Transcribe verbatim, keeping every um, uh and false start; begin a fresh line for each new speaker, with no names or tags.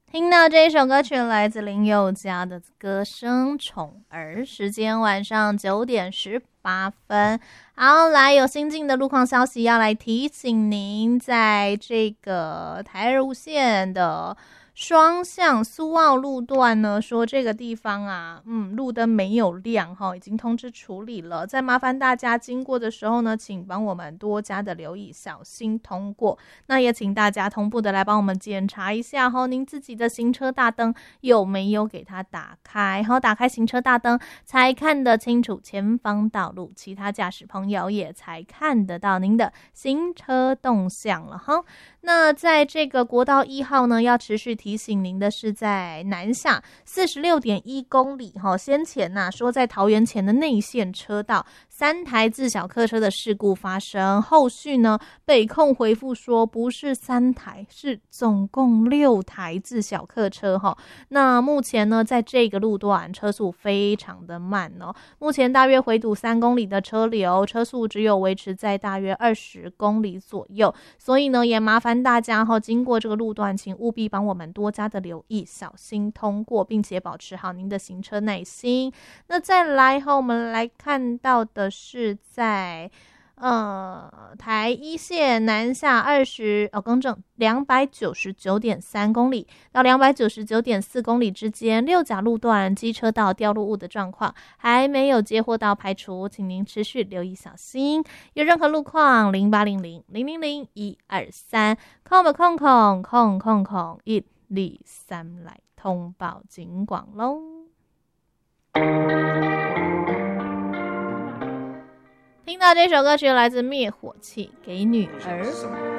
听到这一首歌曲来自林宥嘉的歌声《宠儿》，时间晚上九点十八分。好，来有新进的路况消息要来提醒您，在这个台二五线的双向苏澳路段呢，说这个地方啊，嗯，路灯没有亮哈，已经通知处理了。再麻烦大家经过的时候呢，请帮我们多加的留意，小心通过。那也请大家同步的来帮我们检查一下哈，您自己的行车大灯有没有给它打开？好，打开行车大灯才看得清楚前方道路，其他驾驶朋友也才看得到您的行车动向了哈。那在这个国道一号呢，要持续提醒您的是，在南下四十六点一公里哈，先前呐、啊、说在桃园前的内线车道三台自小客车的事故发生，后续呢北控回复说不是三台，是总共六台自小客车哈。那目前呢，在这个路段车速非常的慢哦，目前大约回堵三公里的车流，车速只有维持在大约二十公里左右，所以呢也麻烦大家哈，经过这个路段，请务必帮我们多加的留意，小心通过，并且保持好您的行车耐心。那再来哈，我们来看到的是在呃台一线南下二十哦，更正两百九十九点三公里到两百九十九点四公里之间，六甲路段机车道掉入物的状况还没有接获到排除，请您持续留意小心。有任何路况零八零零零零零一二三空不空空空空空一二三来通报警广喽。听到这首歌曲来自灭火器给女儿。